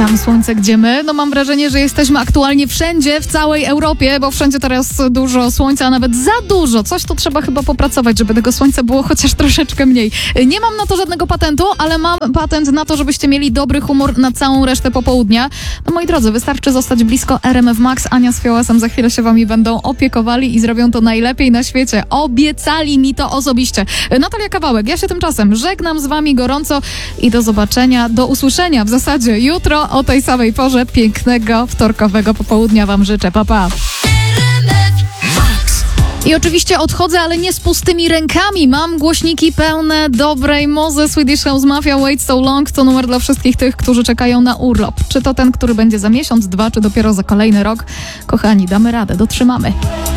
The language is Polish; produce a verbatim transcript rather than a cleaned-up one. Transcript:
Tam słońce, gdzie my? No mam wrażenie, że jesteśmy aktualnie wszędzie, w całej Europie, bo wszędzie teraz dużo słońca, a nawet za dużo. Coś tu trzeba chyba popracować, żeby tego słońca było chociaż troszeczkę mniej. Nie mam na to żadnego patentu, ale mam patent na to, żebyście mieli dobry humor na całą resztę popołudnia. No moi drodzy, wystarczy zostać blisko R M F Max. Ania z Fiołasem za chwilę się wami będą opiekowali i zrobią to najlepiej na świecie. Obiecali mi to osobiście. Natalia Kawałek, ja się tymczasem żegnam z wami gorąco i do zobaczenia, do usłyszenia w zasadzie jutro o tej samej porze. Pięknego wtorkowego popołudnia wam życzę. Pa, pa. I oczywiście odchodzę, ale nie z pustymi rękami. Mam głośniki pełne dobrej mozy. Swedish House Mafia, Wait So Long to numer dla wszystkich tych, którzy czekają na urlop. Czy to ten, który będzie za miesiąc, dwa, czy dopiero za kolejny rok? Kochani, damy radę, dotrzymamy.